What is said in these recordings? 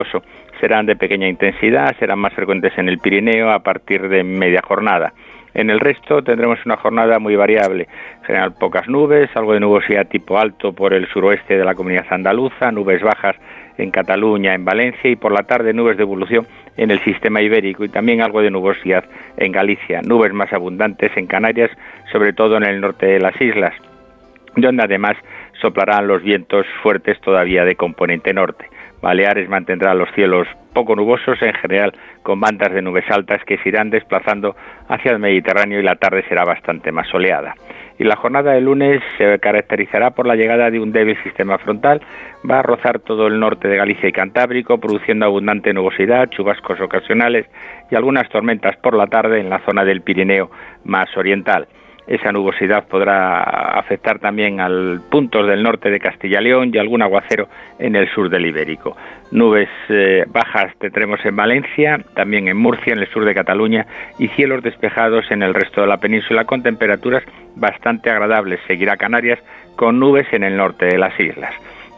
serán de pequeña intensidad, serán más frecuentes en el Pirineo a partir de media jornada. En el resto tendremos una jornada muy variable, en general pocas nubes, algo de nubosidad tipo alto por el suroeste de la comunidad andaluza, nubes bajas en Cataluña, en Valencia, y por la tarde nubes de evolución en el sistema ibérico y también algo de nubosidad en Galicia, nubes más abundantes en Canarias, sobre todo en el norte de las islas, donde además soplarán los vientos fuertes todavía de componente norte. Baleares mantendrá los cielos poco nubosos, en general con bandas de nubes altas que se irán desplazando hacia el Mediterráneo, y la tarde será bastante más soleada. Y la jornada de lunes se caracterizará por la llegada de un débil sistema frontal, va a rozar todo el norte de Galicia y Cantábrico, produciendo abundante nubosidad, chubascos ocasionales y algunas tormentas por la tarde en la zona del Pirineo más oriental. Esa nubosidad podrá afectar también al puntos del norte de Castilla y León y algún aguacero en el sur del Ibérico. Nubes bajas tendremos en Valencia, también en Murcia, en el sur de Cataluña, y cielos despejados en el resto de la península con temperaturas bastante agradables. Seguirá Canarias con nubes en el norte de las islas.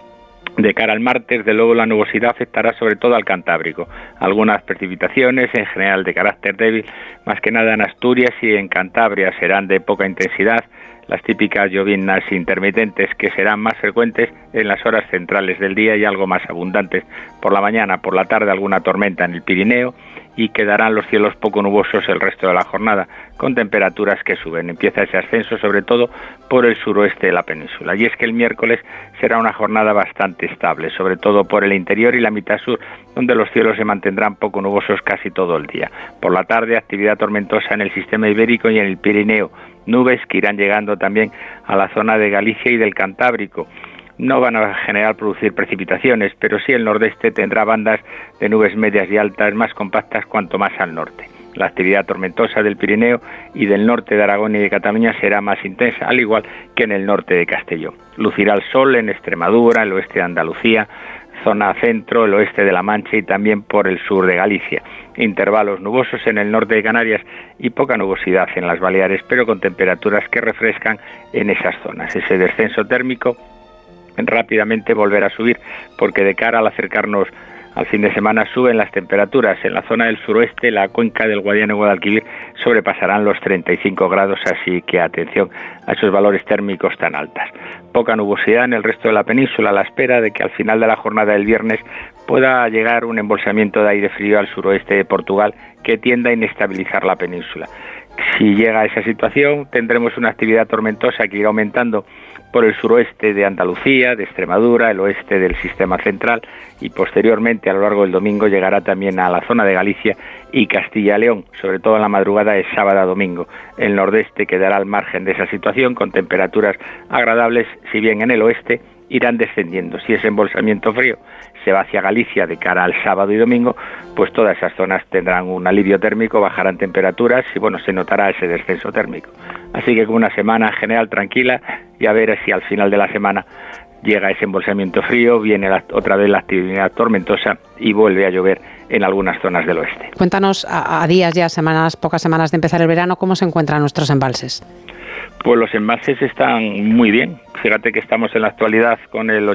De cara al martes, de luego, la nubosidad afectará sobre todo al Cantábrico. Algunas precipitaciones, en general de carácter débil, más que nada en Asturias y en Cantabria, serán de poca intensidad, las típicas lloviznas intermitentes que serán más frecuentes en las horas centrales del día y algo más abundantes por la mañana. Por la tarde alguna tormenta en el Pirineo y quedarán los cielos poco nubosos el resto de la jornada, con temperaturas que suben. Empieza ese ascenso sobre todo por el suroeste de la península. Y es que el miércoles será una jornada bastante estable, sobre todo por el interior y la mitad sur, donde los cielos se mantendrán poco nubosos casi todo el día. Por la tarde, actividad tormentosa en el sistema ibérico y en el Pirineo, nubes que irán llegando también a la zona de Galicia y del Cantábrico. No van a generar producir precipitaciones, pero sí el nordeste tendrá bandas de nubes medias y altas más compactas cuanto más al norte. La actividad tormentosa del Pirineo y del norte de Aragón y de Cataluña será más intensa, al igual que en el norte de Castellón. Lucirá el sol en Extremadura, el oeste de Andalucía, zona centro, el oeste de La Mancha y también por el sur de Galicia. Intervalos nubosos en el norte de Canarias y poca nubosidad en las Baleares, pero con temperaturas que refrescan en esas zonas. Ese descenso térmico rápidamente volverá a subir, porque de cara al acercarnos al fin de semana suben las temperaturas. En la zona del suroeste, la cuenca del Guadiana y Guadalquivir sobrepasarán los 35 grados, así que atención a esos valores térmicos tan altas. Poca nubosidad en el resto de la península, a la espera de que al final de la jornada del viernes pueda llegar un embolsamiento de aire frío al suroeste de Portugal que tienda a inestabilizar la península. Si llega a esa situación, tendremos una actividad tormentosa que irá aumentando por el suroeste de Andalucía, de Extremadura, el oeste del sistema central, y posteriormente a lo largo del domingo llegará también a la zona de Galicia y Castilla y León, sobre todo en la madrugada de sábado a domingo. El nordeste quedará al margen de esa situación con temperaturas agradables, si bien en el oeste irán descendiendo. Si ese embolsamiento frío se va hacia Galicia de cara al sábado y domingo, pues todas esas zonas tendrán un alivio térmico, bajarán temperaturas y bueno, se notará ese descenso térmico. Así que con una semana en general tranquila, y a ver si al final de la semana llega ese embolsamiento frío, viene otra vez la actividad tormentosa y vuelve a llover en algunas zonas del oeste. Cuéntanos, a días ya, pocas semanas de empezar el verano, ¿cómo se encuentran nuestros embalses? Pues los embalses están muy bien. Fíjate que estamos en la actualidad con el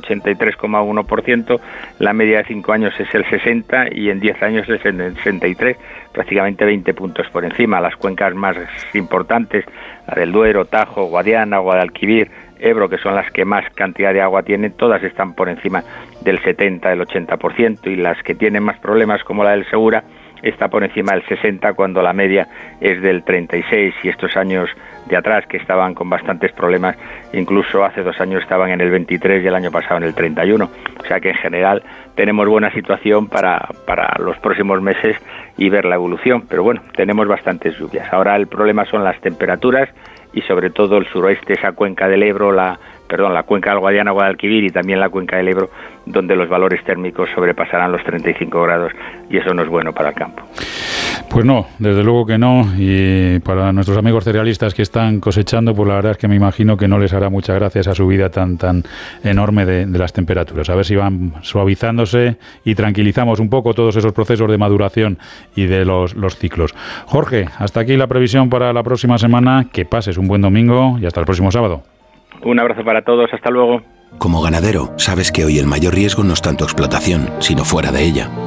83,1%, la media de 5 años es el 60% y en 10 años es el 63%, prácticamente 20 puntos por encima. Las cuencas más importantes, la del Duero, Tajo, Guadiana, Guadalquivir, Ebro, que son las que más cantidad de agua tienen, todas están por encima del 70, del 80%, y las que tienen más problemas, como la del Segura, está por encima del 60, cuando la media es del 36, y estos años de atrás, que estaban con bastantes problemas, incluso hace 2 años estaban en el 23 y el año pasado en el 31. O sea que en general tenemos buena situación para los próximos meses y ver la evolución, pero bueno, tenemos bastantes lluvias. Ahora el problema son las temperaturas y sobre todo el suroeste, esa cuenca del Ebro, la cuenca del Guadiana, Guadalquivir y también la cuenca del Ebro, donde los valores térmicos sobrepasarán los 35 grados y eso no es bueno para el campo. Pues no, desde luego que no, y para nuestros amigos cerealistas que están cosechando, pues la verdad es que me imagino que no les hará mucha gracia esa subida tan enorme de las temperaturas. A ver si van suavizándose y tranquilizamos un poco todos esos procesos de maduración y de los ciclos. Jorge, hasta aquí la previsión para la próxima semana. Que pases un buen domingo y hasta el próximo sábado. Un abrazo para todos, hasta luego. Como ganadero, sabes que hoy el mayor riesgo no está en tu explotación, sino fuera de ella.